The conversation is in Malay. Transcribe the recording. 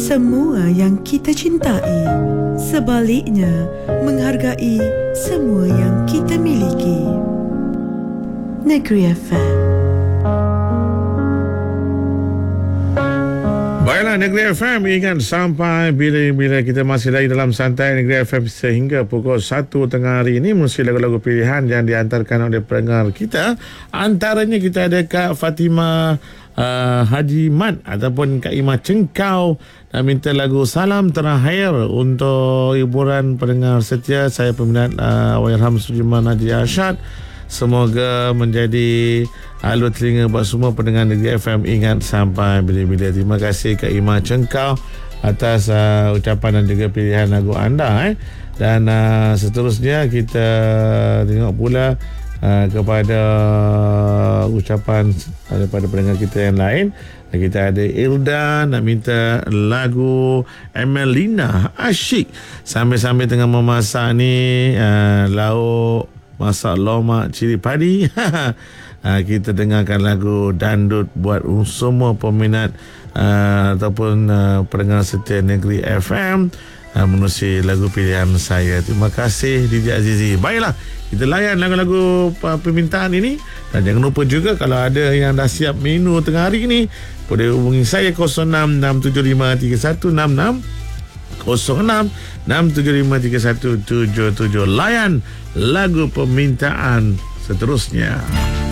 semua yang kita cintai. Sebaliknya, menghargai semua yang kita miliki. Negeri FM. Baiklah, Negeri FM, ingat sampai bila kita masih lagi dalam santai Negeri FM sehingga pukul 1 tengah hari ini, mesti lagu-lagu pilihan yang diantarkan oleh pendengar kita. Antaranya kita ada Kak Fatimah Haji Mat ataupun Kak Ima Cengkau dan minta lagu Salam Terakhir untuk hiburan pendengar setia. Saya peminat Allahyarham Sudirman Haji Arsyad. Semoga menjadi alut telinga buat semua pendengar Negeri FM ingat sampai bila-bila. Terima kasih Kak Ima Cengkau atas ucapan dan juga pilihan lagu anda. Dan seterusnya kita tengok pula kepada ucapan daripada pendengar kita yang lain. Kita ada Irda nak minta lagu Emelina Asyik sambil-sambil tengah memasak ni lauk masak lomak cili padi. Kita dengarkan lagu dandut buat semua peminat ataupun pendengar setia Negeri FM menerusi lagu pilihan saya. Terima kasih DJ Azizi. Baiklah, kita layan lagu-lagu permintaan ini. Dan jangan lupa juga kalau ada yang dah siap menu tengah hari ini, boleh hubungi saya 06-675-3166 06-675-3177. Layan lagu permintaan seterusnya.